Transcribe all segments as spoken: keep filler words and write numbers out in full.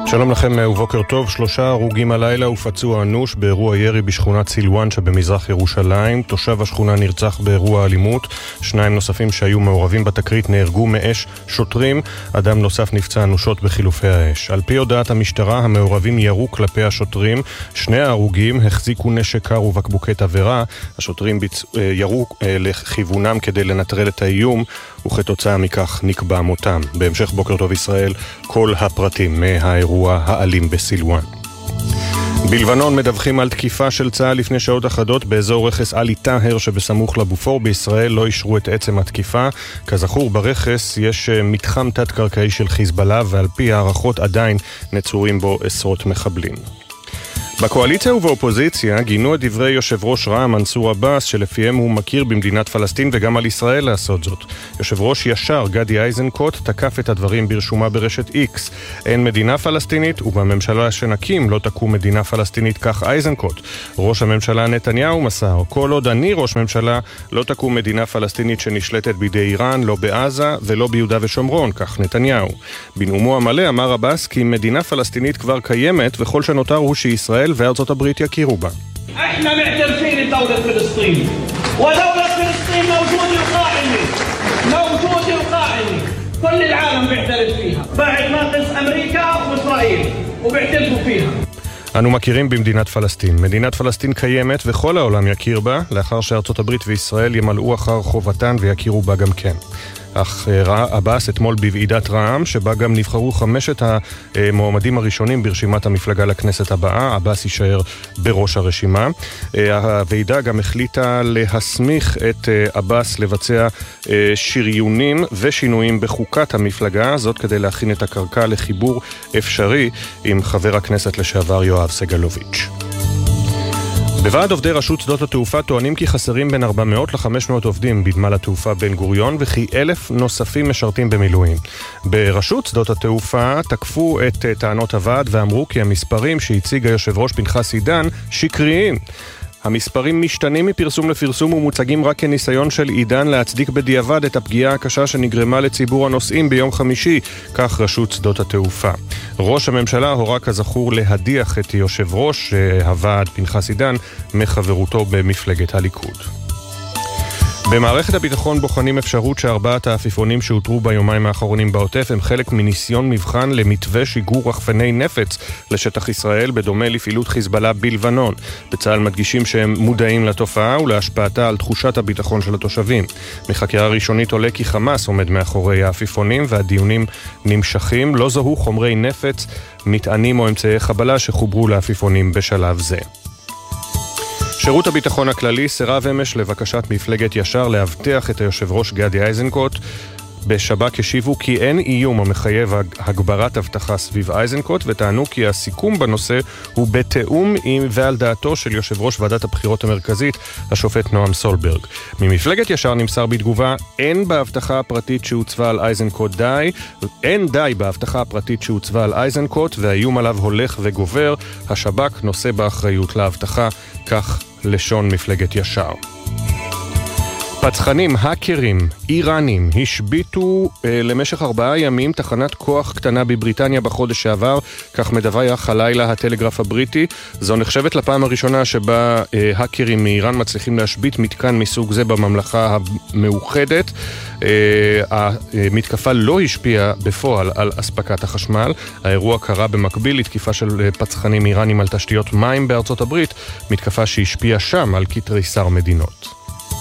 שלום לכם ובוקר טוב. שלושה הרוגים הלילה ופצוע אנוש באירוע ירי בשכונת סילואן שבמזרח ירושלים. תושב השכונה נרצח באירוע אלימות. שניים נוספים שהיו מעורבים בתקרית נהרגו מאש שוטרים. אדם נוסף נפצע אנושות בחילופי האש. על פי הודעת המשטרה, המעורבים ירו כלפי השוטרים. שני ההרוגים החזיקו נשק קר ובקבוקי תבערה. השוטרים ביצ... ירו לכיוונם כדי לנטרל את האיום, וכתוצאה מכך נקבע מותם. בהמשך בוקר טוב ישראל, כל הפרטים מהאירוע האלים בסילואן. בלבנון מדווחים על תקיפה של צה"ל לפני שעות אחדות באזור רכס עלי טאהר שבסמוך לבופור. בישראל לא אישרו את עצם התקיפה. כזכור, ברכס יש מתחם תת-קרקעי של חיזבאללה, ועל פי הערכות עדיין נצורים בו עשרות מחבלים. בקואליציה ובאופוזיציה גינו את דברי יושב ראש רע"מ מנסור עבאס שלפיהם הוא מכיר במדינת פלסטין וגם על ישראל לעשות זאת. יושב ראש ישר גדי איזנקוט תקף את הדברים ברשומה ברשת איקס. אין מדינה פלסטינית ובממשלה שנקים לא תקום מדינה פלסטינית, כך איזנקוט. ראש הממשלה נתניהו מסר, כל עוד אני ראש ממשלה לא תקום מדינה פלסטינית שנשלטת בידי איראן, לא בעזה ולא ביהודה ושומרון, כך נתניהו. בנאומו המלא אמר עבאס כי מדינה פלסטינית כבר קיימת וכל שנותר הוא שישראל וארצות הברית יכירו בה. احنا معترفين بدولة فلسطين ودولة فلسطين موجودة وقائمة موجودة وقائمة كل العالم بيعترف فيها بعد ناقص أمريكا وإسرائيل وبيعترفوا فيها. אנו מכירים במדינת פלסטין. מדינת פלסטין קיימת וכל העולם יכיר בה לאחר שארצות הברית וישראל ימלאו אחר חובתן ויכירו בה גם כן. אך עבאס אתמול בוועידת רע"מ, שבה גם נבחרו חמשת המועמדים הראשונים ברשימת המפלגה לכנסת הבאה. עבאס יישאר בראש הרשימה. הוועידה גם החליטה להסמיך את עבאס לבצע שריונים ושינויים בחוקת המפלגה, זאת כדי להכין את הקרקע לחיבור אפשרי עם חבר הכנסת לשעבר יואב סגלוביץ'. בוועד עובדי רשות שדות התעופה טוענים כי חסרים בין ארבע מאות ל-חמש מאות עובדים בנמל התעופה בן גוריון וכי אלף נוספים משרתים במילואים. ברשות שדות התעופה תקפו את טענות הוועד ואמרו כי המספרים שהציג היושב ראש פנחס עידן שקריים. המספרים משתנים מפרסום לפרסום ומוצגים רק כניסיון של עידן להצדיק בדיעבד את הפגיעה הקשה שנגרמה לציבור הנוסעים ביום חמישי, כך רשות שדות התעופה. ראש הממשלה הורה כזכור להדיח את יושב ראש הוועד פנחס עידן מחברותו במפלגת הליכוד. במערכת הביטחון בוחנים אפשרות שארבעת העפיפונים שהותרו ביומיים האחרונים בעוטף הם חלק מניסיון מבחן למתווה שיגור רחפני נפץ לשטח ישראל בדומה לפעילות חיזבאללה בלבנון. בצה"ל מדגישים שהם מודעים לתופעה ולהשפעתה על תחושת הביטחון של התושבים. מחקירה ראשונית עולה כי חמאס עומד מאחורי העפיפונים והדיונים נמשכים. לא זוהו חומרי נפץ, מטענים או אמצעי חבלה שחוברו לעפיפונים בשלב זה. שירות הביטחון הכללי סירב אמש לבקשת מפלגת ישר להבטיח את היושב ראש גדי איזנקוט. בשב"כ השיבו כי אין איום המחייב הגברת הבטחה סביב איזנקוט, וטענו כי הסיכום בנושא הוא בתאום עם ועל דעתו של יושב ראש ועדת הבחירות המרכזית, השופט נועם סולברג. ממפלגת ישר נמסר בתגובה, אין בהבטחה הפרטית שהוצבה על איזנקוט די, אין די בהבטחה הפרטית שהוצבה על איזנקוט, והאיום עליו הולך וגובר. השב"כ נושא באחריות להבטחה, כך לשון מפלגת ישר. פצחנים, האקרים, איראנים, השביטו אה, למשך ארבעה ימים תחנת כוח קטנה בבריטניה בחודש שעבר, כך מדווח הלילה הטלגרף הבריטי. זו נחשבת לפעם הראשונה שבה אה, האקרים מאיראן מצליחים להשביט מתקן מסוג זה בממלכה המאוחדת. אה, המתקפה לא השפיעה בפועל על אספקת החשמל. האירוע קרה במקביל לתקיפה של פצחנים איראנים על תשתיות מים בארצות הברית, מתקפה שהשפיעה שם על כתריסר מדינות.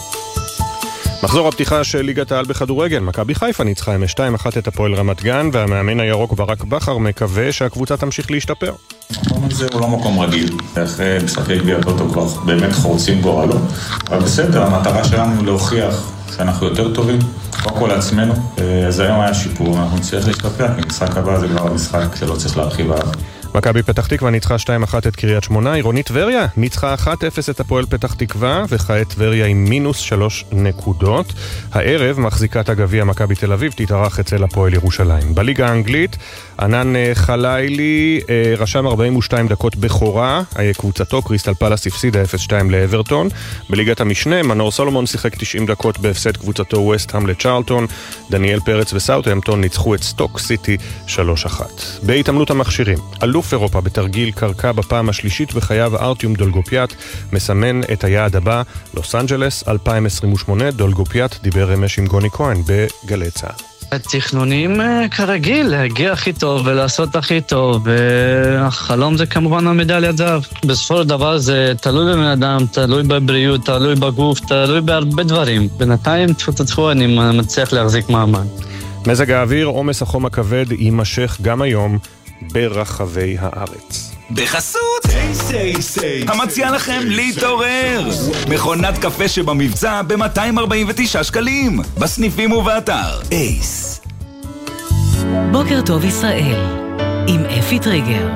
מחזור הפתיחה של ליגת העל בכדורגל, מכבי חיפה ניצחה עם שתיים אחת את הפועל רמת גן, והמאמן הירוק ברק בכר מקווה שהקבוצה תמשיך להשתפר. המקום הזה הוא לא מקום רגיל, אחרי משחקי גביע הטוטו כבר באמת חורצים גורלות, אבל בסדר, המטרה שלנו להוכיח שאנחנו יותר טובים, קודם כל לעצמנו, אז היום היה שיפור, אנחנו נצטרך להשתפר, כי משחק הבא זה כבר המשחק שלא צריך להרחיב עליו. מכבי פתח תקווה ניצחה שתיים אחת את קריית שמונה, עירונית טבריה ניצחה אחת אפס את הפועל פתח תקווה, וכעת טבריה עם מינוס שלוש נקודות. הערב מחזיקת הגביע מכבי תל אביב תתארח אצל הפועל ירושלים. בליגה האנגלית, ענן חלילי רשם ארבעים ושתיים דקות בחורה, קבוצתו קריסטל פלאס הפסידה אפס שתיים לאברטון. בליגת המשנה, מנור סולומון שיחק תשעים דקות בהפסד קבוצתו ווסט-האם לצ'ארלטון. דניאל פרץ וסאות'המפטון ניצחו את סטוק סיטי שלוש אחת. בהתעמלות המכשירים, אלוף אירופה בתרגיל קרקע בפעם השלישית בחייו, ארטיום דולגופיאט מסמן את היעד הבא, לוס אנג'לס אלפיים עשרים ושמונה. דולגופיאט דיבר אמש עם גוני כהן בגלי צה"ל. התכנונים כרגיל, להגיע הכי טוב ולעשות הכי טוב, והחלום זה כמובן המדליית זהב. בסופו של דבר זה תלוי בבן אדם, תלוי בבריאות, תלוי בגוף, תלוי בהרבה דברים. בינתיים תפותחו אני מצליח להחזיק מעמד. מזג האוויר, עומס החום הכבד יימשך גם היום ברחבי הארץ. בחסות אייס אייס אייס המציע לכם להתעורר, מכונת קפה שבמבצע ב-מאתיים ארבעים ותשעה שקלים בסניפים ובאתר אייס. בוקר טוב ישראל עם אפי טריגר.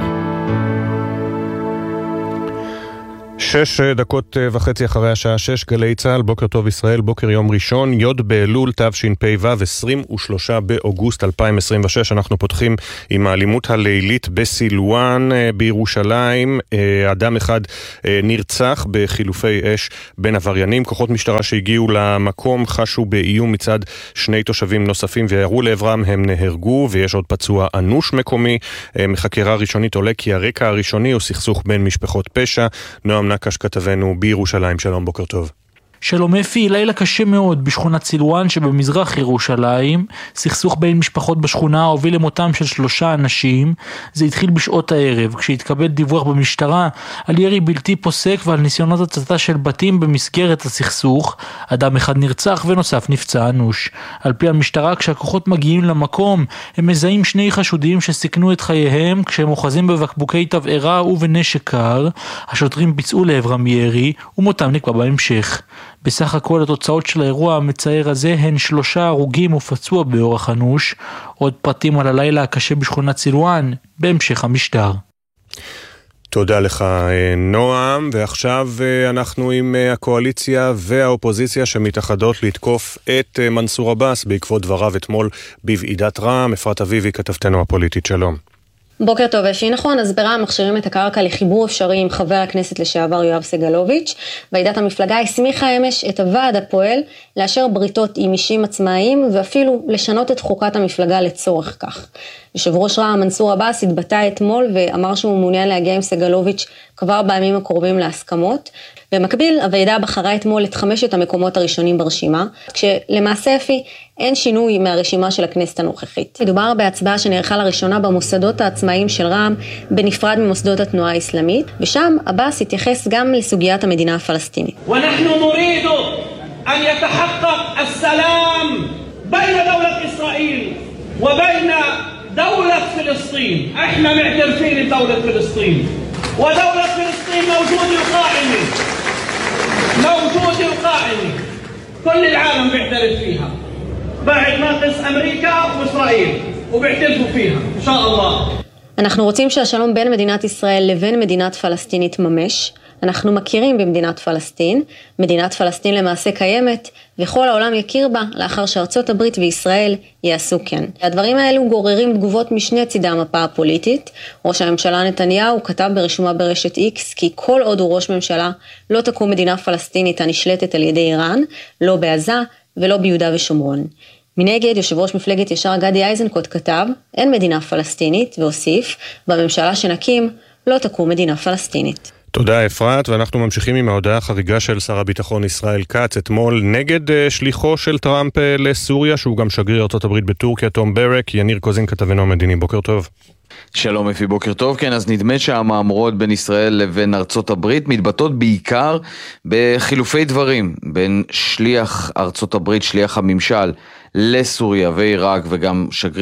שש דקות וחצי אחרי השעה שש, גלי צהל, בוקר טוב ישראל, בוקר יום ראשון, י' באלול תשפ"ו, עשרים ושלושה באוגוסט אלפיים עשרים ושש. אנחנו פותחים עם האלימות הלילית בסילואן בירושלים. אדם אחד נרצח בחילופי אש בין עבריינים. כוחות משטרה שהגיעו למקום חשו באיום מצד שני תושבים נוספים וירו לעברם, הם נהרגו, ויש עוד פצוע אנוש מקומי. מחקירה ראשונית עולה כי הרקע הראשוני הוא סכסוך בין משפחות פשע. נועם נקש כתבנו בירושלים, שלום, בוקר טוב. שלום אפי, לילה קשה מאוד בשכונת סילואן שבמזרח ירושלים. סכסוך בין משפחות בשכונה הוביל למותם של שלושה אנשים. זה התחיל בשעות הערב, כשהתקבל דיווח במשטרה על ירי בלתי פוסק ועל ניסיונות הצתה של בתים במסגרת הסכסוך. אדם אחד נרצח ונוסף נפצע אנוש. על פי המשטרה, כשהכוחות מגיעים למקום, הם מזהים שני חשודים שסיכנו את חייהם כשהם אוחזים בבקבוקי תבערה ובנשק קר. השוטרים ביצעו לעברם ירי ומותם נקבע בהמשך. בסך הכל התוצאות של האירוע המצער הזה הן שלושה הרוגים ופצוע באורח אנוש. עוד פרטים על הלילה הקשה בשכונת סילואן בהמשך המשדר. תודה לך נועם, ועכשיו אנחנו עם הקואליציה והאופוזיציה שמתאחדות לתקוף את מנסור עבאס בעקבות דבריו אתמול בוועידת רע"מ. אפרת אביבי, כתבתנו הפוליטית, שלום. בוקר טוב אפי. נכון, אז ברע"מ מכשירים את הקרקע לחיבור אפשרי עם חבר הכנסת לשעבר יואב סגלוביץ'. ועידת המפלגה הסמיכה אמש את הוועד הפועל לאשר בריתות עם אישים עצמאיים ואפילו לשנות את חוקת המפלגה לצורך כך. יושב ראש רע"מ מנסור עבאס התבטא אתמול ואמר שהוא מעוניין להגיע עם סגלוביץ' כבר בימים הקרובים להסכמות. במקביל, הוועידה בחרה אתמול את חמשת המקומות הראשונים ברשימה, כשלמעשה אפי אין שינוי מהרשימה של הכנסת הנוכחית. מדובר בהצבעה שנערכה לראשונה במוסדות העצמאיים של רע"מ בנפרד ממוסדות התנועה האסלאמית, ושם עבאס התייחס גם לסוגיית המדינה הפלסטינית. ואנחנו נרידו אן יתחקק הסלאם בין דולת ישראל ובין דולת פלסטין. احنا معترفين بدولة فلسطين ودولة فلسطين موجود القائمة موجود القائمة كل العالم بيعترف فيها بعد ما قص أمريكا وإسرائيل وبيعترفوا فيها إن شاء الله. אנחנו רוצים שהשלום בין מדינת ישראל לבין מדינת פלסטין יתממש. אנחנו מכירים במדינת פלסטין. מדינת פלסטין למעשה קיימת, וכל העולם יכיר בה לאחר שארצות הברית וישראל יעשו כן. הדברים האלו גוררים תגובות משני צידי המפה הפוליטית. ראש הממשלה נתניהו כתב ברשומה ברשת איקס כי כל עוד הוא ראש ממשלה לא תקום מדינה פלסטינית הנשלטת על ידי איראן, לא בעזה ולא ביהודה ושומרון. מנגד, יושב ראש מפלגת ישר גדי איזנקוט כתב, אין מדינה פלסטינית, והוסיף, בממשלה שנקים לא תקום מדינה פלסטינית. תודה אפרת, ואנחנו ממשיכים עם ההודעה החריגה של שר הביטחון ישראל כץ אתמול נגד שליחו של טראמפ לסוריה, שהוא גם שגריר ארצות הברית בטורקיה, תום ברק. יניר קוזין, כתבנו המדיני, בוקר טוב. שלום אפי, בוקר טוב. כן, אז נדמה שהמאמרות בין ישראל לבין ארצות הברית מתבטאות בעיקר בחילופי דברים בין שליח ארצות הברית, שליח הממשל לסוריה ועיראק, וגם שגריר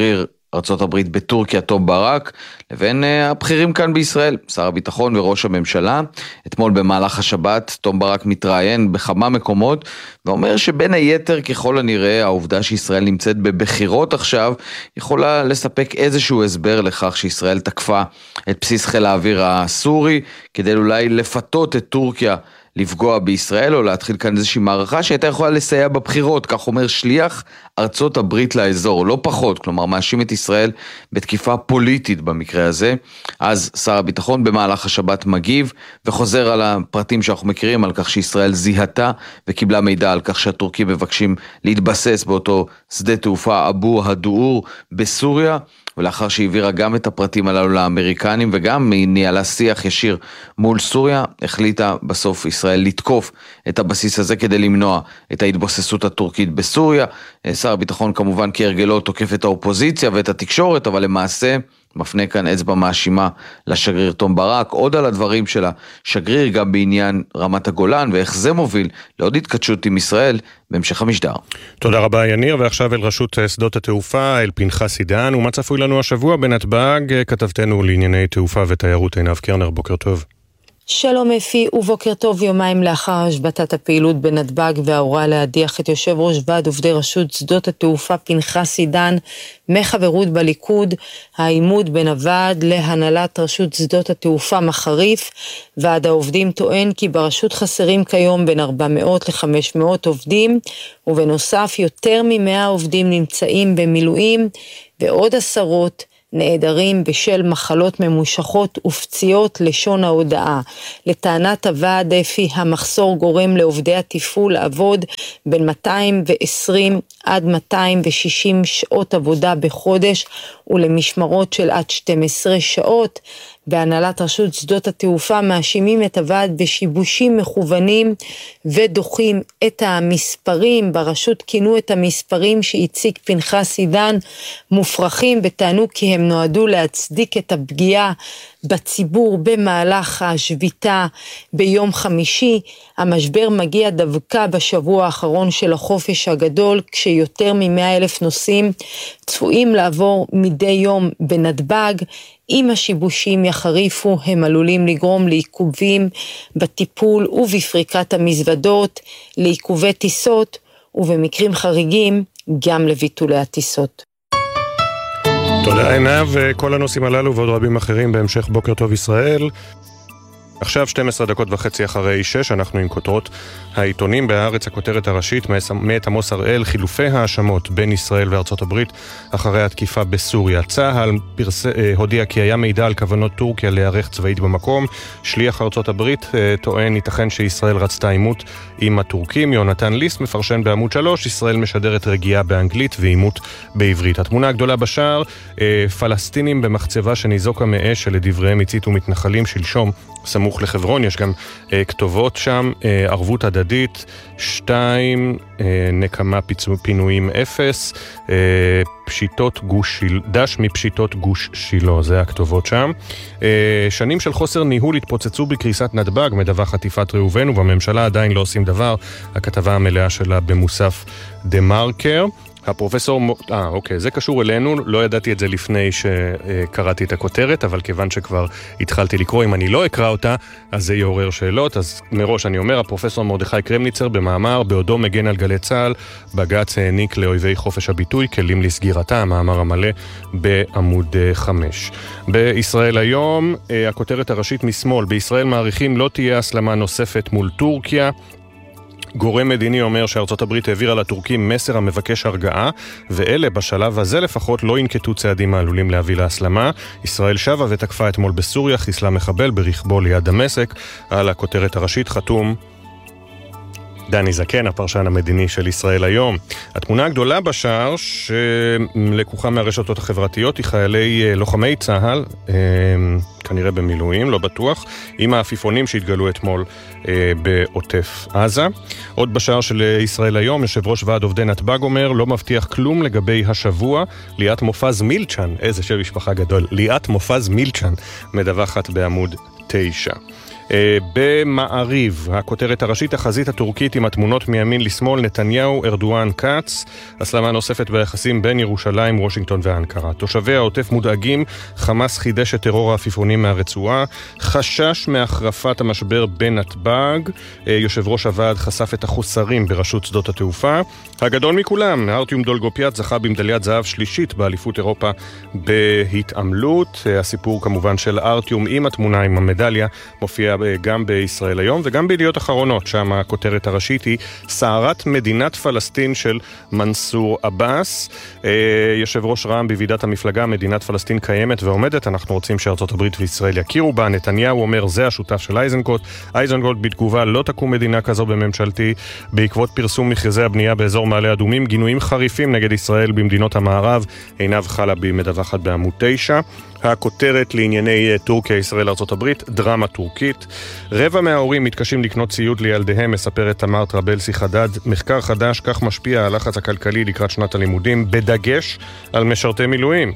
ארצות הברית בטורקיה תום ברק, לבין הבכירים כאן בישראל, שר הביטחון וראש הממשלה. אתמול במהלך השבת תום ברק מתראיין בכמה מקומות, ואומר שבין היתר ככל הנראה העובדה שישראל נמצאת בבחירות עכשיו, יכולה לספק איזשהו הסבר לכך שישראל תקפה את בסיס חיל האוויר הסורי, כדי אולי לפתות את טורקיה לפגוע בישראל, או להתחיל כאן איזושהי מערכה שהייתה יכולה לסייע בבחירות, כך אומר שליח ארצות הברית לאזור, לא פחות, כלומר מאשים את ישראל בתקיפה פוליטית במקרה הזה. אז שר הביטחון במהלך השבת מגיב, וחוזר על הפרטים שאנחנו מכירים, על כך שישראל זיהתה וקיבלה מידע על כך שהטורקים מבקשים להתבסס באותו שדה תעופה אבו הדואור בסוריה, ולאחר שהעבירה גם את הפרטים הללו לאמריקנים, וגם ניהלה שיח ישיר מול סוריה, החליטה בסוף ישראל לתקוף את הבסיס הזה כדי למנוע את ההתבוססות הטורקית בסוריה. שר הביטחון כמובן כהרגלו תוקף את האופוזיציה ואת התקשורת, אבל למעשה מפנה כאן אצבע מאשימה לשגריר תום ברק, עוד על הדברים של השגריר גם בעניין רמת הגולן, ואיך זה מוביל לעוד התקדשות עם ישראל בהמשך המשדר. תודה רבה יניר, ועכשיו אל רשות שדות התעופה, אל פנחס עידן, ומה צפוי לנו השבוע בנתב"ג, כתבתנו לענייני תעופה ותיירות עינב קרנר, בוקר טוב. שלום אפי, ובוקר טוב. יומיים לאחר השבתת הפעילות בנתב"ג וההוראה להדיח את יושב ראש ועד עובדי רשות שדות התעופה פנחס עידן מחברות בליכוד, העימות בין הוועד להנהלת רשות שדות התעופה מחריף. ועד העובדים טוען כי ברשות חסרים כיום בין ארבע מאות ל-חמש מאות עובדים, ובנוסף יותר מ-מאה עובדים נמצאים במילואים, ועוד עשרות נעדרים בשל מחלות ממושכות ופציעות לשון ההודעה. לטענת הוועד אפי, המחסור גורם לעובדי התפעול לעבוד בין מאתיים ועשרים עד מאתיים ושישים שעות עבודה בחודש, ולמשמרות של עד שתים עשרה שעות. בהנהלת רשות שדות התעופה מאשימים את הוועד בשיבושים מכוונים ודוחים את המספרים. ברשות כינו את המספרים שהציג פנחס עידן מופרכים, וטענו כי הם נועדו להצדיק את הפגיעה בציבור במהלך השביתה ביום חמישי. המשבר מגיע דווקא בשבוע האחרון של החופש הגדול, כשיותר מ-מאה אלף נוסעים צפויים לעבור מדי יום בנתב"ג. אם השיבושים יחריפו, הם עלולים לגרום לעיכובים בטיפול ובפריקת המזוודות, לעיכובי טיסות, ובמקרים חריגים גם לביטולי הטיסות. תודה עינב, וכל הנושאים הללו ועוד רבים אחרים בהמשך בוקר טוב ישראל. עכשיו שתים עשרה דקות וחצי אחרי שש, אנחנו עם כותרות העיתונים. בהארץ הכותרת הראשית מאת עמוס הראל, חילופי האשמות בין ישראל וארצות הברית אחרי התקיפה בסוריה. צה"ל פרס... הודיע כי היה מידע על כוונות טורקיה להיערך צבאית במקום. שליח ארצות הברית טוען ייתכן שישראל רצתה עימות עם הטורקים. יונתן ליס מפרשן בעמוד שלוש, ישראל משדרת רגיעה באנגלית ועימות בעברית. התמונה הגדולה בשער, פלסטינים במחצבה שניזוקה מאש שלדבריהם הציתו מתנחלים שלשום סמוך לחברון. יש גם אה, כתובות שם, אה, ערבות הדדית, שתיים, אה, נקמה פיצו, פינויים אפס, אה, פשיטות גוש שיל, דש מפשיטות גוש שילו, זה הכתובות שם. אה, שנים של חוסר ניהול התפוצצו בקריסת נתב"ג, מדווח חטיפת ראובן, ובממשלה עדיין לא עושים דבר. הכתבה המלאה שלה במוסף דה מרקר. הפרופסור, אה, אוקיי, זה קשור אלינו, לא ידעתי את זה לפני שקראתי את הכותרת, אבל כיוון שכבר התחלתי לקרוא, אם אני לא אקרא אותה, אז זה יעורר שאלות. אז מראש אני אומר, הפרופסור מרדכי קרמניצר במאמר, בעודו מגן על גלי צה"ל, בג"ץ העניק לאויבי חופש הביטוי כלים לסגירתה, המאמר המלא בעמוד חמש. בישראל היום, הכותרת הראשית משמאל, בישראל מעריכים לא תהיה הסלמה נוספת מול טורקיה. גורם מדיני אומר שארצות הברית העבירה לטורקים מסר המבקש הרגעה, ואלה בשלב הזה לפחות לא ינקטו צעדים העלולים להביא להסלמה. ישראל שבה ותקפה אתמול בסוריה, חיסלה מחבל ברכבו ליד דמשק. על הכותרת הראשית חתום דני זקן, הפרשן המדיני של ישראל היום. התמונה הגדולה בשער שלקוחה מהרשתות החברתיות היא חיילי לוחמי צה"ל, כנראה במילואים, לא בטוח, עם האפיפונים שהתגלו אתמול בעוטף עזה. עוד בשער של ישראל היום, יושב ראש ועד עובדי נתב"ג אומר, לא מבטיח כלום לגבי השבוע. ליאת מופז מילצ'ן, איזה שם משפחה גדול, ליאת מופז מילצ'ן, מדווחת בעמוד תשע. במעריב, הכותרת הראשית, החזית הטורקית עם התמונות מימין לשמאל, נתניהו, ארדואן, קץ. הסלמה נוספת ביחסים בין ירושלים, וושינגטון ואנקרה. תושבי העוטף מודאגים, חמאס חידש את טרור העפיפונים מהרצועה, חשש מהחרפת המשבר בנתב"ג, יושב ראש הוועד חשף את החוסרים ברשות שדות התעופה. הגדול מכולם, ארטיום דולגופיאט זכה במדליית זהב שלישית באליפות אירופה בהתעמלות. הסיפור כמובן של ארטיום עם התמונה עם המדליה מופיע גם בישראל היום וגם בידיעות אחרונות, שם הכותרת הראשית היא סערת מדינת פלסטין של מנסור עבאס. יושב ראש רע"מ בוועידת המפלגה, מדינת פלסטין קיימת ועומדת, אנחנו רוצים שארצות הברית וישראל יכירו בה. נתניהו אומר זה השותף של אייזנקוט. אייזנקוט בתגובה לא תקום מדינה כזו בממשלתי. בעקבות פרסום מכרזי הבנייה באזור מעלה אדומים, גינויים חריפים נגד ישראל במדינות המערב. עינב חלבי מדווחת בעמוד תשע. הכותרת לענייני טורקיה, ישראל, ארצות הברית, דרמה טורקית. רבע מההורים מתקשים לקנות ציוד לילדיהם, מספרת תמר טרבלסי חדד. מחקר חדש, כך משפיע הלחץ הכלכלי לקראת שנת הלימודים, בדגש על משרתי מילואים.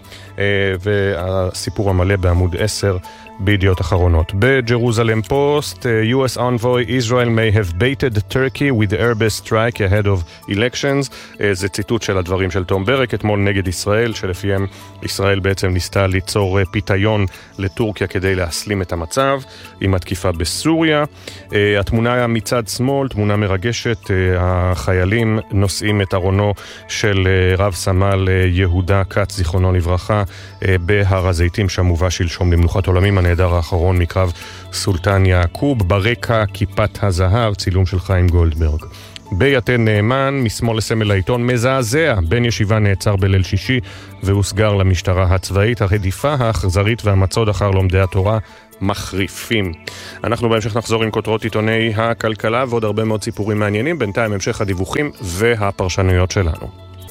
והסיפור המלא בעמוד עשר בידיעות אחרונות. בג'רוזלם פוסט, U S envoy Israel may have baited Turkey with the airbus strike ahead of elections. זה ציטוט של הדברים של תום ברק אתמול נגד ישראל, שלפיהם ישראל בעצם ניסתה ליצור פיתיון לטורקיה כדי להסלים את המצב עם התקיפה בסוריה. התמונה מצד שמאל, תמונה מרגשת, החיילים נושאים את ארונו של רב סמל יהודה קץ, זיכרונו לברכה, בהר הזיתים שמובא שלשום למנוחת עולמים, הנהדר האחרון מקרב סולטן יעקוב. ברקע כיפת הזהב, צילום של חיים גולדברג. ביתד נאמן, משמאל לסמל העיתון, מזעזע, בן ישיבה נעצר בליל שישי והוסגר למשטרה הצבאית. הרדיפה האכזרית והמצוד אחר לומדי התורה מחריפים. אנחנו בהמשך נחזור עם כותרות עיתוני הכלכלה ועוד הרבה מאוד סיפורים מעניינים. בינתיים המשך הדיווחים והפרשנויות שלנו.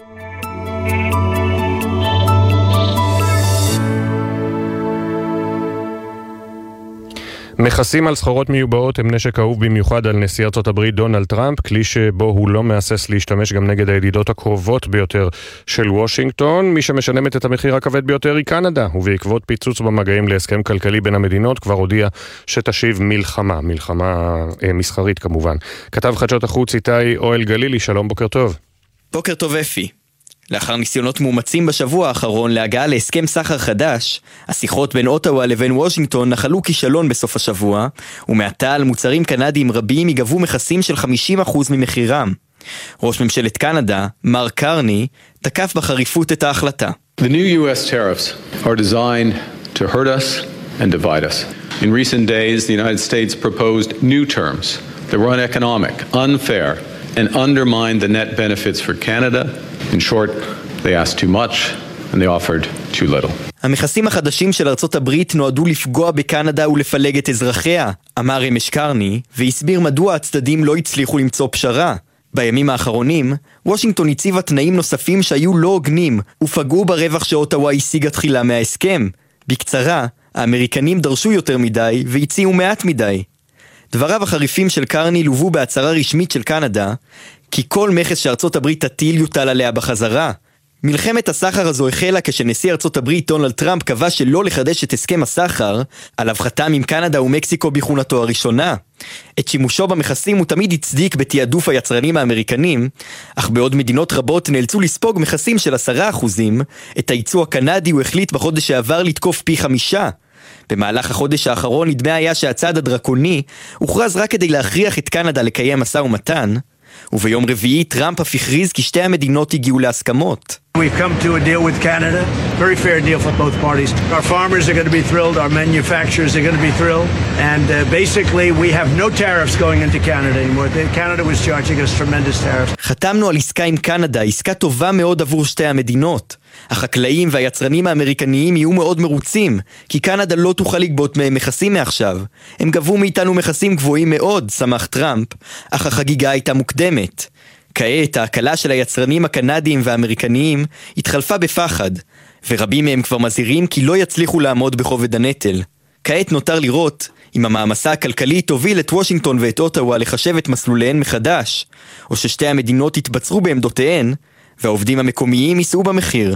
מכסים על סחורות מיובאות הם נשק אהוב במיוחד על נשיא ארצות הברית דונלד טראמפ, כלי שבו הוא לא מאסס להשתמש גם נגד הידידות הקרובות ביותר של וושינגטון. מי שמשלמת את המחיר הכבד ביותר היא קנדה, ובעקבות פיצוץ במגעים להסכם כלכלי בין המדינות כבר הודיעה שתשיב מלחמה, מלחמה אה, מסחרית כמובן. כתב חדשות החוץ איתי אוהל גלילי, שלום, בוקר טוב. בוקר טוב אפי. לאחר ניסיונות מאומצים בשבוע האחרון להגעה להסכם סחר חדש, השיחות בין אוטאווה לבין וושינגטון נחלו כישלון בסוף השבוע, ומעתה על מוצרים קנדיים רבים יגבו מכסים של חמישים אחוז ממחירם. ראש ממשלת קנדה, מר קרני, תקף בחריפות את ההחלטה. The new U S tariffs are designed to hurt us and divide us. In recent days, the United States proposed new terms that were uneconomic, unfair, and undermined the net benefits for Canada. In short, they asked too much and they offered too little. המכסים החדשים של ארצות הברית נועדו לפגוע בקנדה ולפלג את אזרחיה, אמר אמש קרני, והסביר מדוע הצדדים לא הצליחו למצוא פשרה. בימים האחרונים, וושינגטון הציבה תנאים נוספים שהיו לא הוגנים ופגעו ברווח שאוטאווה השיגה תחילה מההסכם. בקצרה, האמריקנים דרשו יותר מדי והציעו מעט מדי. דבריו החריפים של קרני לובו בהצהרה רשמית של קנדה, כי כל מכס שארצות הברית תטיל יוטל עליה בחזרה. מלחמת הסחר הזו החלה כשנשיא ארצות הברית דונלד טראמפ קבע שלא לחדש את הסכם הסחר, עליו חתם עם קנדה ומקסיקו בכהונתו הראשונה. את שימושו במכסים הוא תמיד הצדיק בתיעדוף היצרנים האמריקנים, אך בעוד מדינות רבות נאלצו לספוג מכסים של עשרה אחוזים, את הייצוא הקנדי הוא החליט בחודש שעבר לתקוף פי חמישה. במהלך החודש האחרון נדמה היה שהצעד הדרקוני הוכרז רק כדי להכריח את קנדה לקיים משא ומתן, וביום רביעי טראמפ אף הכריז כי שתי המדינות הגיעו להסכמות. We've come to a deal with Canada, very fair deal for both parties. Our farmers are going to be thrilled, our manufacturers are going to be thrilled, and uh, basically we have no tariffs going into Canada anymore. Canada was charging us tremendous tariffs. חתמנו על עסקה עם קנדה, עסקה טובה מאוד עבור שתי המדינות. החקלאים והיצרנים האמריקניים יהיו מאוד מרוצים, כי קנדה לא תוכל לגבות מהם מכסים מעכשיו. הם גבו מאיתנו מכסים גבוהים מאוד, שמח טראמפ, אך החגיגה הייתה מוקדמת. כעת ההקלה של היצרנים הקנדיים והאמריקניים התחלפה בפחד, ורבים מהם כבר מזהירים כי לא יצליחו לעמוד בכובד הנטל. כעת נותר לראות אם המאמסה הכלכלית תוביל את וושינגטון ואת אוטאווה לחשב את מסלוליהן מחדש, או ששתי המדינות יתבצרו בעמדותיהן, והעובדים המקומיים יישאו במחיר.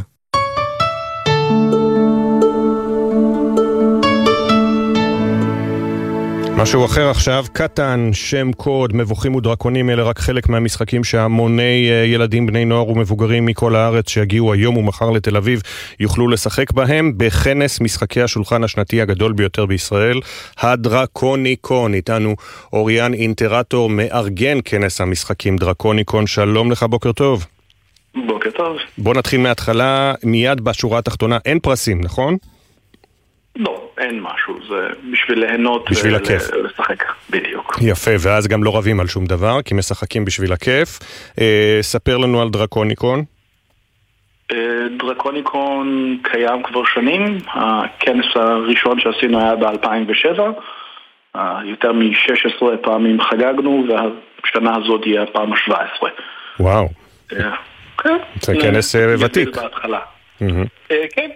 מה משהו אחר עכשיו, קטן, שם קוד, מבוכים ודרקונים, אלה רק חלק מהמשחקים שהמוני ילדים, בני נוער ומבוגרים מכל הארץ שיגיעו היום ומחר לתל אביב יוכלו לשחק בהם בכנס משחקי השולחן השנתי הגדול ביותר בישראל, הדרקוניקון. איתנו אוריאן אינטרטור, מארגן כנס המשחקים דרקוניקון. שלום לך, בוקר טוב. בוקר טוב. בוא נתחיל מההתחלה, מיד בשורה התחתונה, אין פרסים, נכון? לא, אין משהו, זה בשביל ליהנות בשביל הכיף. ולשחק, בדיוק. יפה, ואז גם לא רבים על שום דבר, כי משחקים בשביל הכיף. אה, ספר לנו על דרקוניקון. אה, דרקוניקון קיים כבר שנים, הכנס הראשון שעשינו היה ב-אלפיים ושבע, אה, יותר מ-שש עשרה פעמים חגגנו, והשנה הזאת היא הפעם ה-שבע עשרה. וואו. אה, כן. זה כנס ותיק. בהתחלה. אה, כן.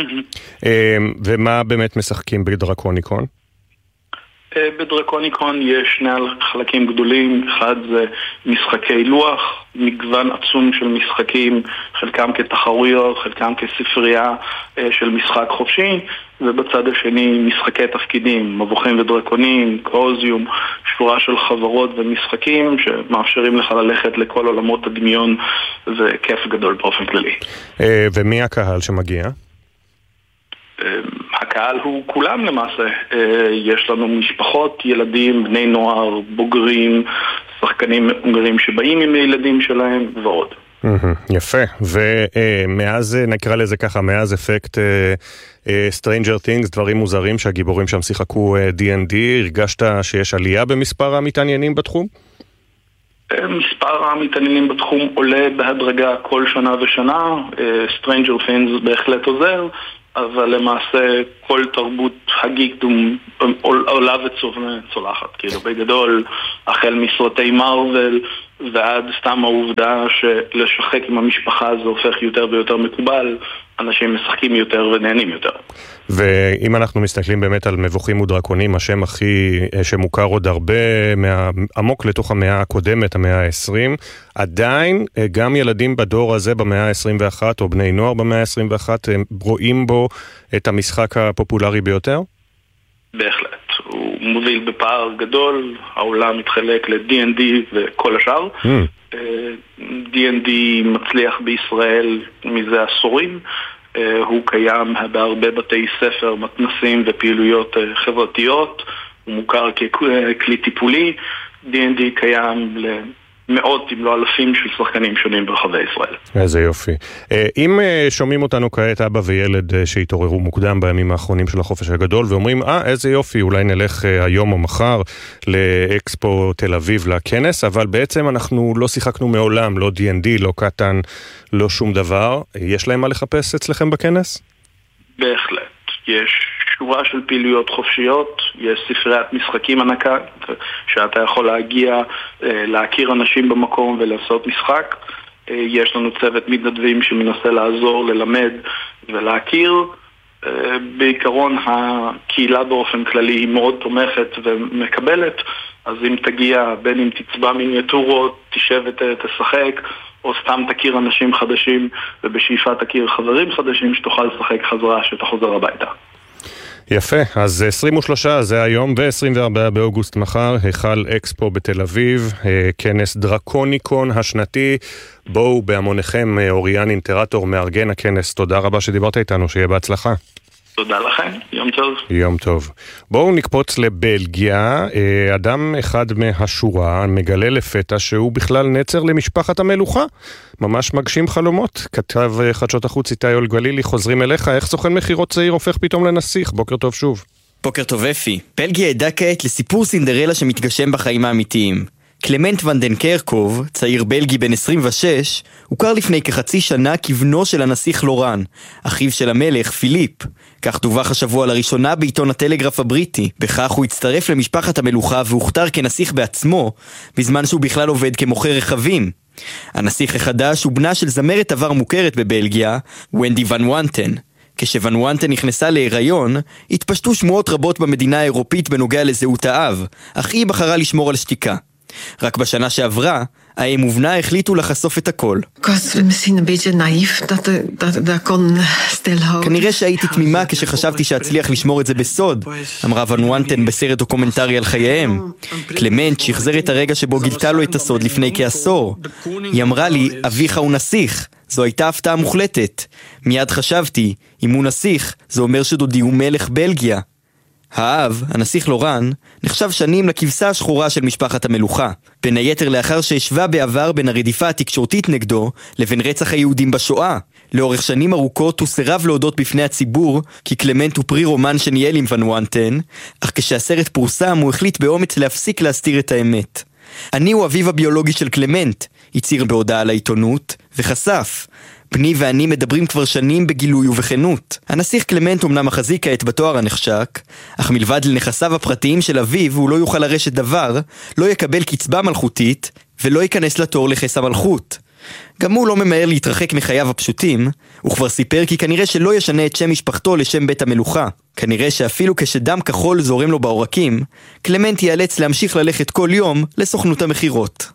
ומה באמת משחקים בדרקוניקון? בדרקוניקון יש שני חלקים גדולים. אחד זה משחקי לוח, מגוון עצום של משחקים, חלקם כתחרויות, חלקם כספרייה של משחק חופשי, ובצד השני משחקי תפקידים, מבוכים ודרקונים, קוזיום, שורה של חברות ומשחקים שמאפשרים לך ללכת לכל עולמות הדמיון, וכיף גדול באופן כללי. ומי הקהל שמגיע? הקהל הוא כולם למעשה. יש לנו משפחות, ילדים, בני נוער, בוגרים, שחקנים מבוגרים שבאים עם הילדים שלהם ועוד. יפה. ומאז, נקרא לזה ככה, מאז אפקט Stranger Things, דברים מוזרים שהגיבורים שם שיחקו די אנד די, הרגשת שיש עלייה במספר המתעניינים בתחום? מספר המתעניינים בתחום עולה בהדרגה כל שנה ושנה. Stranger Things בהחלט עוזר, אבל למעשה כל תרבות הגיקדום עולה וצולחת, כאילו בגדול, החל מסרטי מרוול ועד סתם העובדה שלשחק עם המשפחה זה הופך יותר ויותר מקובל, אנשים משחקים יותר ונהנים יותר. ואם אנחנו מסתכלים באמת על מבוכים ודרקונים, השם הכי שמוכר עוד הרבה עמוק לתוך המאה הקודמת, המאה ה-עשרים, עדיין גם ילדים בדור הזה במאה ה-עשרים ואחת, או בני נוער במאה ה-עשרים ואחת, רואים בו את המשחק הפופולרי ביותר? בהחלט. הוא מוביל בפער גדול, העולם מתחלק ל-די אנד די וכל השאר. Mm. די אנד די מצליח בישראל מזה עשורים. הוא קיים בהרבה בתי ספר, מתנסים ופעילויות חברתיות. הוא מוכר ככלי טיפולי. די אנד די קיים למאות אם לא אלפים של שחקנים שונים ברחבי ישראל. איזה יופי. אם שומעים אותנו כעת אבא וילד שהתעוררו מוקדם בימים האחרונים של החופש הגדול ואומרים, אה, איזה יופי, אולי נלך היום או מחר לאקספו תל אביב לכנס, אבל בעצם אנחנו לא שיחקנו מעולם, לא די אנד די, לא קטן, לא שום דבר. יש להם מה לחפש אצלכם בכנס? בהחלט. יש שורה של פעילויות חופשיות, יש ספריית משחקים ענקה, שאתה יכול להגיע, להכיר אנשים במקום ולעשות משחק. יש לנו צוות מתנדבים שמנסה לעזור, ללמד ולהכיר. בעיקרון הקהילה באופן כללי היא מאוד תומכת ומקבלת, אז אם תגיע, בין אם תצבע מיניאטורות, תשב ותשחק, או סתם תכיר אנשים חדשים, ובשאיפה תכיר חברים חדשים שתוכל לשחק חזרה שאתה חוזר הביתה. יפה, אז עשרים ושלושה זה היום, ו-עשרים וארבעה באוגוסט מחר, היכל אקספו בתל אביב, כנס דרקוניקון השנתי. בואו בהמוניכם, אוריאן אינטרטור, מארגן הכנס. תודה רבה שדיברת איתנו, שיהיה בהצלחה. תודה לכם, יום טוב. יום טוב. בואו נקפוץ לבלגיה. אדם אחד מהשורה מגלה לפתע שהוא בכלל נצר למשפחת המלוכה. ממש מגשים חלומות. כתב חדשות החוץ איתי אולגלילי, חוזרים אליך. איך סוכן מחירות צעיר הופך פתאום לנסיך? בוקר טוב שוב. בוקר טוב אפי. בלגיה עדה כעת לסיפור סינדרלה שמתגשם בחיים האמיתיים. קלמנט ונדן קרקוב, צעיר בלגי בן עשרים ושש, הוכר לפני כחצי שנה כבנו של הנסיך לורן, אחיו של המלך פיליפ. כך דווח השבוע לראשונה בעיתון הטלגרף הבריטי. בכך הוא הצטרף למשפחת המלוכה והוכתר כנסיך בעצמו, בזמן שהוא בכלל עובד כמוכר רכבים. הנסיך החדש הוא בנה של זמרת עבר מוכרת בבלגיה, ונדי ון וונטן. כשוון וונטן נכנסה להיריון, התפשטו שמועות רבות במדינה האירופית בנוגע לזהות האב, אך היא בחרה לשמור על שתיקה. רק בשנה שעברה, האם ובנה החליטו לחשוף את הכל. כנראה שהייתי תמימה כשחשבתי שאצליח לשמור את זה בסוד, אמרה ון וונטן בסרט דוקומנטרי על חייהם. קלמנט שחזר את הרגע שבו גילתה לו את הסוד לפני כעשור. היא אמרה לי, אביך הוא נסיך. זו הייתה הפתעה מוחלטת. מיד חשבתי, אם הוא נסיך, זה אומר שדודי הוא מלך בלגיה. האב, הנסיך לורן, נחשב שנים לכבשה השחורה של משפחת המלוכה, בין היתר לאחר שהשווה בעבר בין הרדיפה התקשורתית נגדו לבין רצח היהודים בשואה. לאורך שנים ארוכות הוא סירב להודות בפני הציבור כי קלמנט הוא פרי רומן שניהל עם ון וונטן, אך כשהסרט פורסם הוא החליט באומץ להפסיק להסתיר את האמת. אני הוא אביו הביולוגי של קלמנט, הצהיר בהודעה לעיתונות, וחשף. בני ואני מדברים כבר שנים בגילוי ובכנות. הנסיך קלמנט אומנם מחזיק כעת בתואר הנחשק, אך מלבד לנכסיו הפרטיים של אביו הוא לא יוכל לרשת דבר, לא יקבל קצבה מלכותית, ולא ייכנס לתור לכס המלכות. גם הוא לא ממהר להתרחק מחייו הפשוטים, הוא כבר סיפר כי כנראה שלא ישנה את שם משפחתו לשם בית המלוכה. כנראה שאפילו כשדם כחול זורם לו בעורקים, קלמנט ייאלץ להמשיך ללכת כל יום לסוכנות המחירות.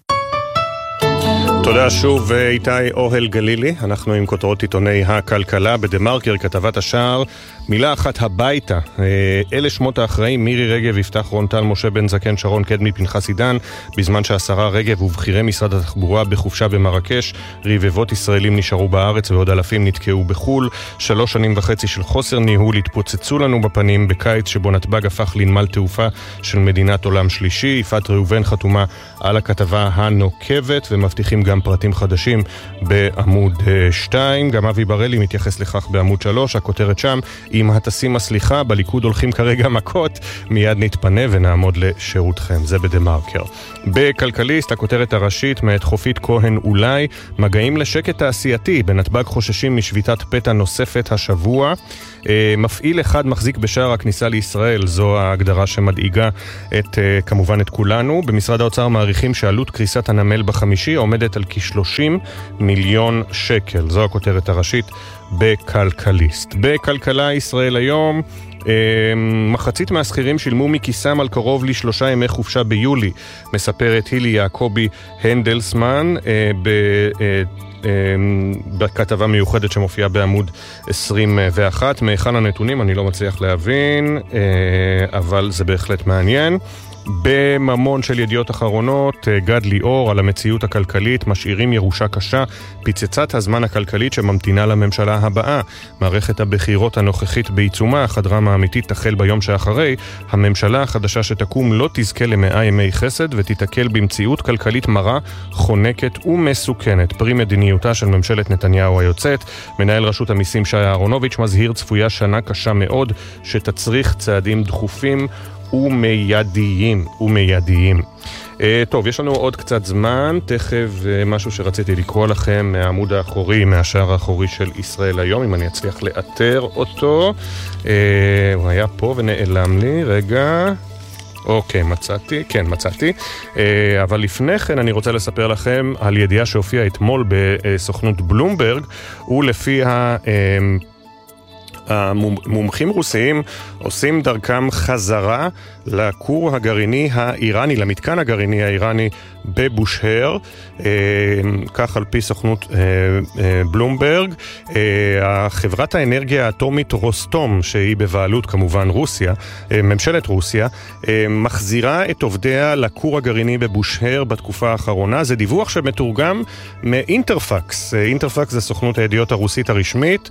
תודה שוב איתי אוהל גלילי. אנחנו עם כותרות עיתוני הכלכלה. בדמרקר כתבת השער, מילה אחת הביתה. אלה שמות האחראים, מירי רגב, יפתח רון-טל, משה בן זקן, שרון קדמי, פנחס עידן, בזמן שהשרה רגב ובכירי משרד התחבורה בחופשה במרקש. רבבות ישראלים נשארו בארץ ועוד אלפים נתקעו בחול. שלוש שנים וחצי של חוסר ניהול התפוצצו לנו בפנים בקיץ שבו נתב"ג הפך לנמל תעופה של מדינת עולם שלישי. יפעת ראובן חתומה על הכתבה הנוקבת ומבטיחים גם פרטים חדשים בעמוד שתיים. גם אבי ברלי מתייחס לכך בעמוד שלוש. הכותרת שם, אם התשים הסליחה, בליכוד הולכים כרגע מכות, מיד נתפנה ונעמוד לשירותכם. זה בדמרקר. בכלכליסט, הכותרת הראשית, מאת חופית כהן אולי, מגעים לשקט תעשייתי, בנתב"ג חוששים משביתת פתע נוספת השבוע. מפעיל אחד מחזיק בשער הכניסה לישראל, זו ההגדרה שמדאיגה את, כמובן את כולנו. במשרד האוצר מעריכים שעלות קריסת הנמל בחמישי עומדת על כ-שלושים מיליון שקל. זו הכותרת הראשית בכלכליסט. בכלכלה ישראל היום, מחצית מהשכירים שילמו מכיסם על קרוב לשלושה ימי חופשה ביולי, מספרת הילי יעקובי הנדלסמן ב... בכתבה מיוחדת שמופיעה בעמוד עשרים ואחת. מאחד הנתונים אני לא מצליח להבין, אבל זה בהחלט מעניין. בממון של ידיעות אחרונות, גד ליאור על המציאות הכלכלית, משאירים ירושה קשה, פיצצת הזמן הכלכלית שממתינה לממשלה הבאה. מערכת הבחירות הנוכחית בעיצומה, החדרמה האמיתית תחל ביום שאחרי. הממשלה החדשה שתקום לא תזכה למאה ימי חסד ותתקל במציאות כלכלית מרה, חונקת ומסוכנת. פרי מדיניותה של ממשלת נתניהו היוצאת. מנהל רשות המיסים שי אהרונוביץ' מזהיר, צפויה שנה קשה מאוד שתצריך צעדים דחופים ומיידיים, ומיידיים. Uh, טוב, יש לנו עוד קצת זמן, תכף uh, משהו שרציתי לקרוא לכם מהעמוד האחורי, מהשער האחורי של ישראל היום, אם אני אצליח לאתר אותו. Uh, הוא היה פה ונעלם לי, רגע. אוקיי, מצאתי, כן, מצאתי. Uh, אבל לפני כן אני רוצה לספר לכם על ידיעה שהופיעה אתמול בסוכנות בלומברג, ולפי ה... Uh, המומחים רוסיים עושים דרכם חזרה לכור הגרעיני האיראני, למתקן הגרעיני האיראני בבושהר, כך על פי סוכנות בלומברג. חברת האנרגיה האטומית רוסטום, שהיא בבעלות כמובן רוסיה, ממשלת רוסיה, מחזירה את עובדיה לכור הגרעיני בבושהר בתקופה האחרונה. זה דיווח שמתורגם מאינטרפקס. אינטרפקס זה סוכנות הידיעות הרוסית הרשמית,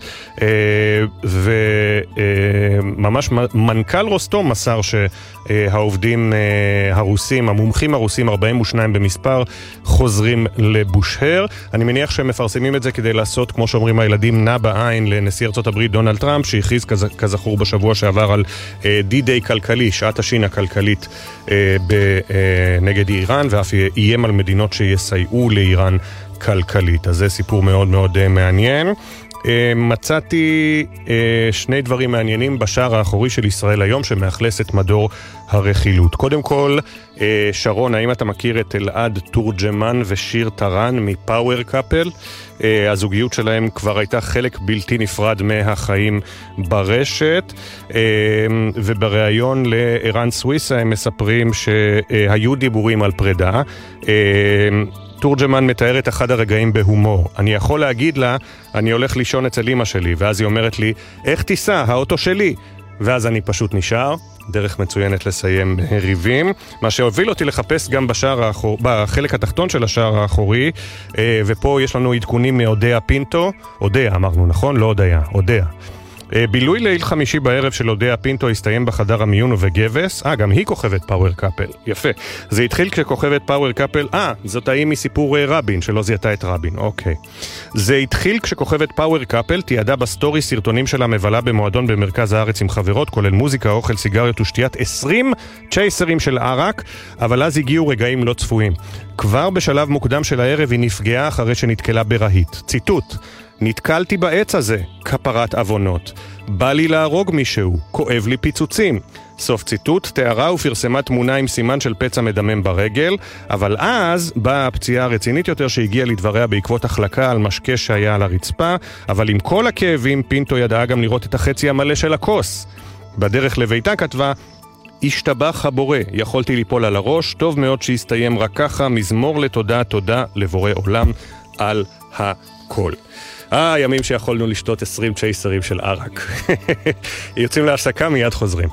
וממש מנכ"ל רוסטום מסר שהעובדים הרוסים, המומחים הרוסים, ארבעים ושניים במספר, חוזרים לבושהר. אני מניח שהם מפרסמים את זה כדי לעשות, כמו שאומרים הילדים, נע בעין לנשיא ארצות הברית דונלד טראמפ, שהכריז כזכור בשבוע שעבר על די-דיי כלכלי, שעת השין הכלכלית נגד איראן, ואף איים על מדינות שיסייעו לאיראן כלכלית. אז זה סיפור מאוד מאוד מעניין. מצאתי שני דברים מעניינים בשער האחורי של ישראל היום שמאכלס את מדור הרכילות. קודם כל, שרון, האם אתה מכיר את אלעד תורג'מן ושיר טרן מפאוור קאפל? הזוגיות שלהם כבר הייתה חלק בלתי נפרד מהחיים ברשת, ובריאיון לערן סוויסה הם מספרים שהיו דיבורים על פרידה. תורג'מן מתאר את אחד הרגעים בהומור. אני יכול להגיד לה, אני הולך לישון אצל אמא שלי, ואז היא אומרת לי, איך תיסע? האוטו שלי. ואז אני פשוט נשאר. דרך מצוינת לסיים ריבים, מה שהוביל אותי לחפש גם בשער האחור, בחלק התחתון של השער האחורי, ופה יש לנו עדכונים מאודיה פינטו, אודיה אמרנו נכון? לא אודיה, אודיה. בילוי ליל חמישי בערב של אודיה פינטו הסתיים בחדר המיון ובגבס. אה, גם היא כוכבת פאוור קאפל. יפה. זה התחיל כשכוכבת פאוור קאפל, אה, זאת האי מסיפור רבין, שלא זיהתה את רבין, אוקיי. זה התחיל כשכוכבת פאוור קאפל תיעדה בסטורי סרטונים שלה מבלה במועדון במרכז הארץ עם חברות, כולל מוזיקה, אוכל, סיגריות ושתיית עשרים צ'ייסרים של ערק, אבל אז הגיעו רגעים לא צפויים. כבר בשלב מוקדם של הערב היא נפגעה אחרי שנתקלה ברהיט. ציטוט: נתקלתי בעץ הזה, כפרת אבונות. בא לי להרוג מישהו, כואב לי פיצוצים. סוף ציטוט, תיארה ופרסמה תמונה עם סימן של פצע מדמם ברגל, אבל אז באה הפציעה הרצינית יותר שהגיעה לדבריה בעקבות החלקה על משקה שהיה על הרצפה, אבל עם כל הכאבים פינטו ידעה גם לראות את החצי המלא של הכוס. בדרך לביתה כתבה, השתבח הבורא, יכולתי ליפול על הראש, טוב מאוד שהסתיים רק ככה, מזמור לתודה, תודה לבורא עולם על הכל. אה, ימים שיכולנו לשתות עשרים צ'ייסרים של ערק. יוצאים להפסקה, מיד חוזרים.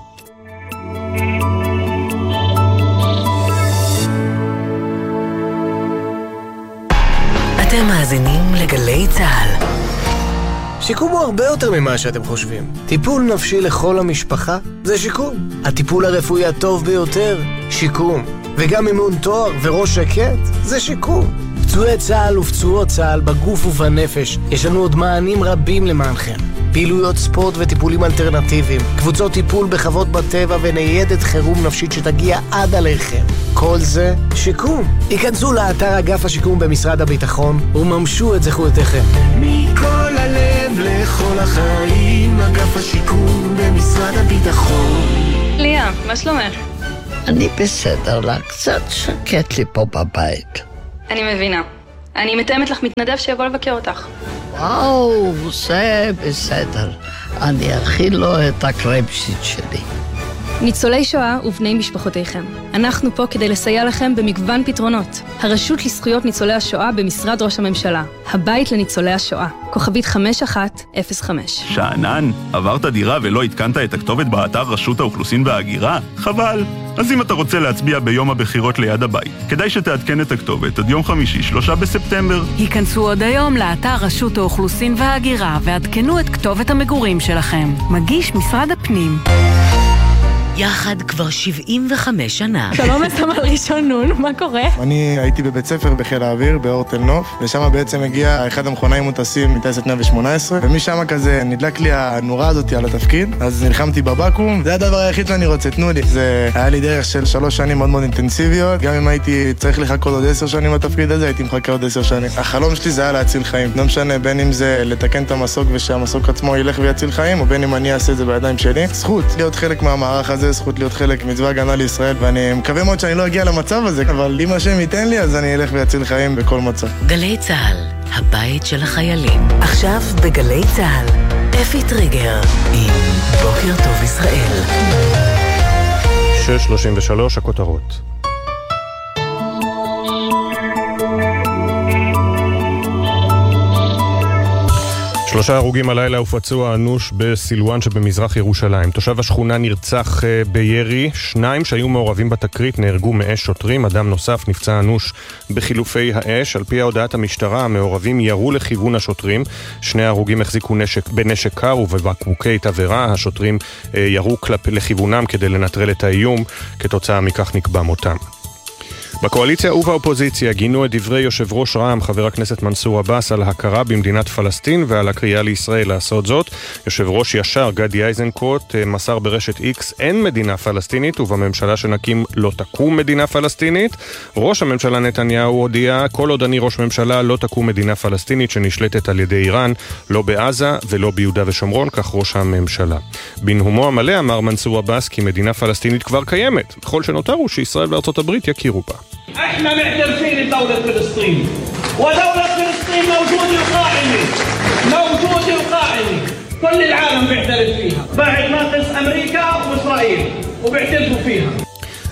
אתם מאזינים לגלי צהל. שיקום הוא הרבה יותר ממה שאתם חושבים. טיפול נפשי לכל המשפחה זה שיקום. הטיפול הרפואי הטוב ביותר, שיקום. וגם אימון תואר וראש שקט זה שיקום. פצועי צהל ופצועות צהל בגוף ובנפש, יש לנו עוד מענים רבים למענכם. פעילויות ספורט וטיפולים אלטרנטיביים, קבוצות טיפול בחוות בטבע וניידת חירום נפשית שתגיע עד עליכם. כל זה שיקום. היכנסו לאתר אגף השיקום במשרד הביטחון וממשו את זכויותיכם. מכל הלב לכל החיים, אגף השיקום במשרד הביטחון. ליה, מה שלומך? אני בסדר לה, קצת שקט לי פה בבית. אני מבינה. אני מתאמת לך מתנדב שיבוא לבקר אותך. וואו, זה בסדר. אני אכיל לו את הקרייבשיט שלי. ניצולי שואה ובני משפחותיכם. אנחנו פה כדי לסייע לכם במגוון פתרונות. הרשות לזכויות ניצולי השואה במשרד ראש הממשלה. הבית לניצולי השואה. כוכבית חמש אחת אפס חמש. שענן, עברת דירה ולא התקנת את הכתובת באתר רשות האוכלוסין וההגירה? חבל. אז אם אתה רוצה להצביע ביום הבחירות ליד הבית, כדאי שתעדכן את הכתובת עד יום חמישי, שלושה בספטמבר. היכנסו עוד היום לאתר רשות האוכלוסין וההגירה ועדכנו את כתובת המגורים שלכם. מגיש משרד הפנים. יחד כבר שבעים וחמש שנה. שלום לסמל ראשון נון, מה קורה? אני הייתי בבית ספר בחיל האוויר, באור תל נוף, ושם בעצם הגיע אחד המכונאים מוטסים מטייסת מאה ושמונה עשרה, ומשם כזה נדלק לי הנורה הזאת על התפקיד, אז נלחמתי בבקו"ם, זה הדבר היחיד שאני רוצה, תנו לי. זה היה לי דרך של שלוש שנים מאוד מאוד אינטנסיביות, גם אם הייתי צריך לחכות עוד עשר שנים בתפקיד הזה, הייתי מחכה עוד עשר שנים. החלום שלי זה היה להציל חיים. לא משנה, בין אם זה לתקן את המסוק ושהמסוק עצמו ילך ויציל חיים, או בין אם אני אעשה את זה בידיים שלי. זכות להיות חלק מהמערך הזה, זכות להיות חלק מצבא הגנה לישראל, ואני מקווה מאוד שאני לא אגיע למצב הזה, אבל אם השם ייתן לי, אז אני אלך ויציל חיים בכל מצב. גלי צהל, הבית של החיילים. עכשיו בגלי צהל, אפי טריגר עם בוקר טוב ישראל. שש שלושים ושלוש, הכותרות. שלושה הרוגים הלילה ופצוע אנוש בסילואן שבמזרח ירושלים. תושב השכונה נרצח בירי, שניים שהיו מעורבים בתקרית נהרגו מאש שוטרים, אדם נוסף נפצע אנוש בחילופי האש. על פי הודעת המשטרה, המעורבים ירו לכיוון השוטרים, שני הרוגים החזיקו נשק, בנשק קר ובבקבוקי תבערה, השוטרים ירו כלפ, לכיוונם כדי לנטרל את האיום, כתוצאה מכך נקבע מותם. בקואליציה ובאופוזיציה גינו את דברי יושב ראש רע"מ חבר הכנסת מנסור עבאס על הכרה במדינת פלסטין ועל הקריאה לישראל לעשות זאת. יושב ראש ישר גדי איזנקוט מסר ברשת איקס, אין מדינה פלסטינית ובממשלה שנקים לא תקום מדינה פלסטינית. ראש הממשלה נתניהו הודיע, כל עוד אני ראש ממשלה לא תקום מדינה פלסטינית שנשלטת על ידי איראן, לא בעזה ולא ביהודה ושומרון, כך ראש הממשלה. בנאומו המלא אמר מנסור עבאס כי מדינה פלסטינית כבר קיימת, וכל שנותר הוא שישראל וארצות הברית יכירו בה. احنا معترفين بدولة فلسطين ودولة فلسطين موجودة القائمة موجودة القائمة كل العالم بيعترف فيها بعد ما قص أمريكا وإسرائيل وبيعترفوا فيها.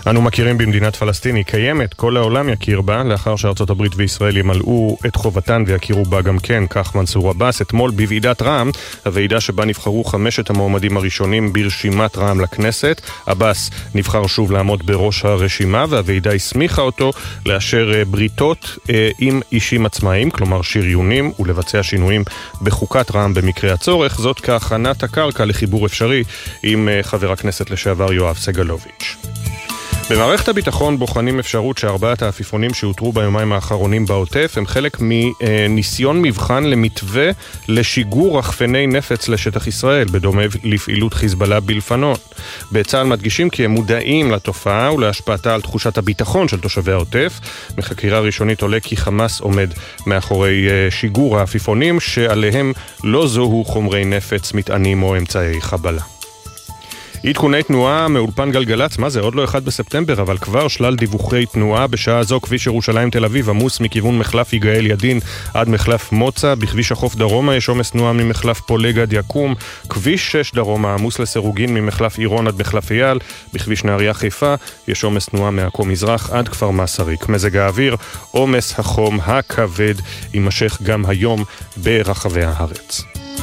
אנו מכירים במדינת פלסטין, היא קיימת, כל העולם יכיר בה, לאחר שארצות הברית וישראל ימלאו את חובתן ויכירו בה גם כן, כך מנסור עבאס. אתמול בוועידת רע"מ, הוועידה שבה נבחרו חמשת המועמדים הראשונים ברשימת רע"מ לכנסת, עבאס נבחר שוב לעמוד בראש הרשימה, והוועידה הסמיכה אותו לאשר בריתות עם אישים עצמאיים, כלומר שריונים, ולבצע שינויים בחוקת רע"מ במקרה הצורך, זאת כהכנת הקרקע לחיבור אפשרי עם חבר הכנסת לשעבר יואב סגלוביץ'. במערכת הביטחון בוחנים אפשרות שארבעת העפיפונים שהותרו ביומיים האחרונים בעוטף הם חלק מניסיון מבחן למתווה לשיגור רחפני נפץ לשטח ישראל, בדומה לפעילות חיזבאללה בלבנון. בצה"ל מדגישים כי הם מודעים לתופעה ולהשפעתה על תחושת הביטחון של תושבי העוטף. מחקירה ראשונית עולה כי חמאס עומד מאחורי שיגור העפיפונים שעליהם לא זוהו חומרי נפץ, מטענים או אמצעי חבלה. עדכוני תנועה מאולפן גלגלץ, מה זה? עוד לא אחד בספטמבר, אבל כבר שלל דיווחי תנועה. בשעה זו כביש ירושלים תל אביב עמוס מכיוון מחלף יגאל ידין עד מחלף מוצא. בכביש החוף דרומה יש עומס תנועה ממחלף פולג עד יקום. כביש שש דרומה עמוס לסירוגין ממחלף עירון עד מחלף אייל. בכביש נהריה חיפה יש עומס תנועה מעכו מזרח עד כפר מסריק. מזג האוויר, עומס החום הכבד יימשך גם היום ברחבי הארץ.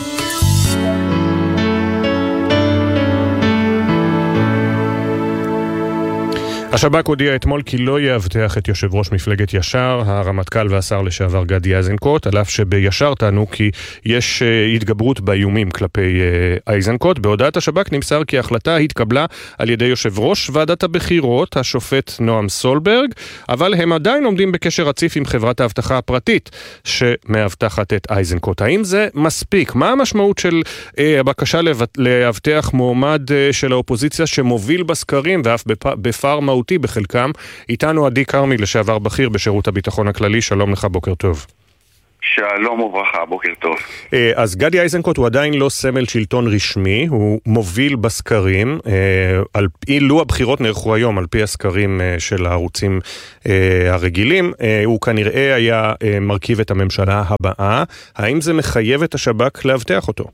השב"כ הודיע אתמול כי לא יאבטח את יושב ראש מפלגת ישר, הרמטכ"ל והשר לשעבר גדי איזנקוט, על אף שבישר טענו כי יש התגברות באיומים כלפי איזנקוט. בהודעת השב"כ נמסר כי ההחלטה התקבלה על ידי יושב ראש ועדת הבחירות, השופט נועם סולברג, אבל הם עדיין עומדים בקשר רציף עם חברת ההבטחה הפרטית שמאבטחת את איזנקוט. האם זה מספיק? מה המשמעות של הבקשה להבטח מועמד של האופוזיציה שמוביל בסקרים ואף בפער מהותי בחלקם? איתנו עדי קרמי, לשעבר בכיר בשירות הביטחון הכללי. שלום לך, בוקר טוב. שלום וברכה, בוקר טוב. אז גדי איזנקוט הוא עדיין לא סמל שלטון רשמי, הוא מוביל בסקרים, על פי, לו הבחירות נערכו היום על פי הסקרים של הערוצים הרגילים, הוא כנראה היה מרכיב את הממשלה הבאה. האם זה מחייב את השב"כ להבטח אותו?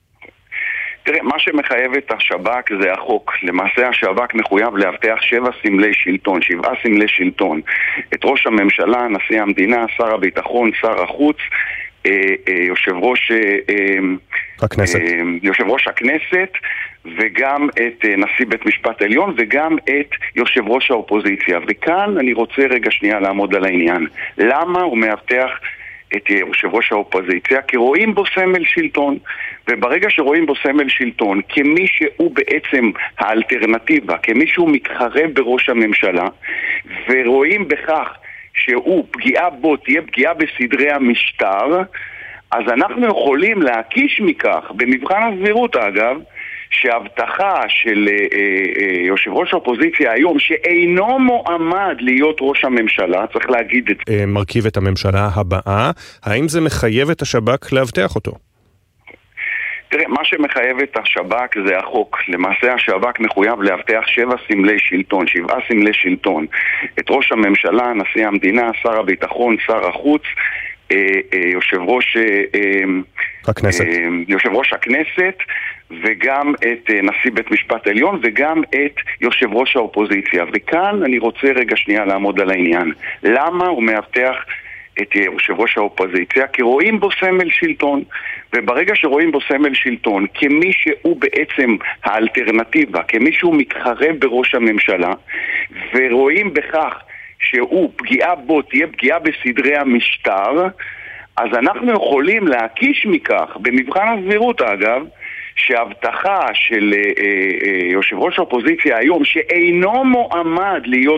תראה, מה שמחייב את השב"כ זה החוק. למעשה השב"כ מחויב להבטח שבע סמלי שלטון, שבעה סמלי שלטון. את ראש הממשלה, נשיא המדינה, שר הביטחון, שר החוץ, אה, אה, יושב ראש אה, הכנסת. אה, יושב ראש הכנסת, וגם את אה, נשיא בית משפט עליון, וגם את יושב ראש האופוזיציה. וכאן אני רוצה רגע שנייה לעמוד על העניין. למה הוא מאבטח את יושב ראש האופוזיציה? כי רואים בו סמל שלטון, וברגע שרואים בו סמל שלטון כמי שהוא בעצם האלטרנטיבה, כמי שהוא מתחרה בראש הממשלה, ורואים בכך שהוא פגיעה בו תהיה פגיעה בסדרי המשטר, אז אנחנו יכולים להקיש מכך, במבחן הסבירות אגב, שהבטחה של אה, אה, יושב ראש האופוזיציה היום שאינו מועמד להיות ראש הממשלה, צריך להגיד את זה, מרכיב את הממשלה הבאה, האם זה מחייב את השב"כ להבטח אותו? תראה, מה שמחייב את השב"כ זה החוק. למעשה השב"כ מחויב להבטח שבע סמלי שלטון, שבעה סמלי שלטון. את ראש הממשלה, נשיא המדינה, שר הביטחון, שר החוץ, אה, אה, יושב ראש אה, הכנסת. אה, יושב ראש הכנסת, וגם את נשיא בית משפט עליון, וגם את יושב ראש האופוזיציה. וכאן אני רוצה רגע שנייה לעמוד על העניין. למה הוא מאבטח את יושב ראש האופוזיציה? כי רואים בו סמל שלטון, וברגע שרואים בו סמל שלטון כמי שהוא בעצם האלטרנטיבה, כמי שהוא מתחרה בראש הממשלה, ורואים בכך שהוא פגיעה בו תהיה פגיעה בסדרי המשטר, אז אנחנו יכולים להקיש מכך, במבחן הסבירות אגב, שההבטחה של אה, אה, יושב ראש האופוזיציה היום שאינו מועמד להיות